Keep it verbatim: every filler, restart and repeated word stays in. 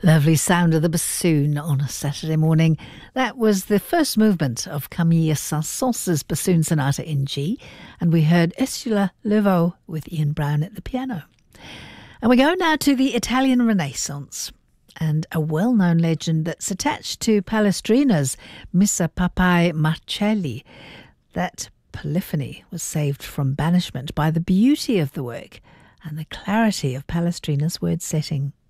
Lovely sound of the bassoon on a Saturday morning. That was the first movement of Camille Saint-Saëns's Bassoon Sonata in G, and we heard Ursula Levaux with Ian Brown at the piano. And we go now to the Italian Renaissance, and a well-known legend that's attached to Palestrina's Missa Papai Marcelli, that Polyphony was saved from banishment by the beauty of the work and the clarity of Palestrina's word setting.